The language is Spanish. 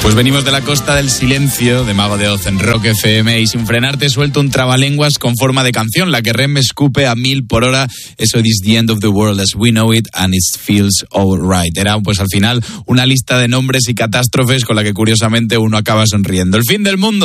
Pues venimos de la Costa del Silencio, de Mago de Oz en Rock FM, y sin frenarte suelto un trabalenguas con forma de canción, la que Rem escupe a 1000 por hora. Eso is the end of the world as we know it and it feels alright. Era pues al final una lista de nombres y catástrofes con la que curiosamente uno acaba sonriendo. El fin del mundo.